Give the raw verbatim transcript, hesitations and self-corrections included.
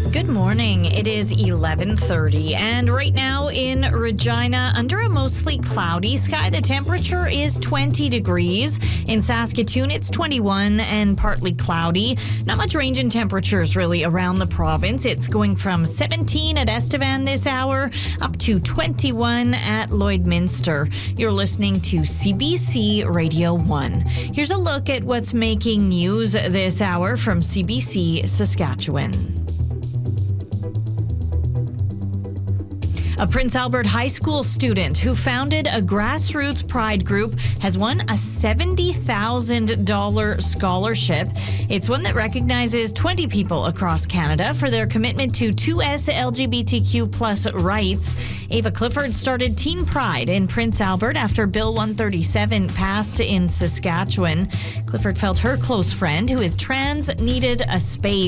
Good morning. It is eleven thirty, and right now in Regina, under a mostly cloudy sky, the temperature is twenty degrees. In Saskatoon, it's twenty-one and partly cloudy. Not much range in temperatures really around the province. It's going from seventeen at Estevan this hour up to twenty-one at Lloydminster. You're listening to C B C Radio one. Here's a look at what's making news this hour from C B C Saskatchewan. A Prince Albert High School student who founded a grassroots pride group has won a seventy thousand dollars scholarship. It's one that recognizes twenty people across Canada for their commitment to two S L G B T Q plus rights. Ava Clifford started Teen Pride in Prince Albert after Bill one thirty-seven passed in Saskatchewan. Clifford felt her close friend, who is trans, needed a space.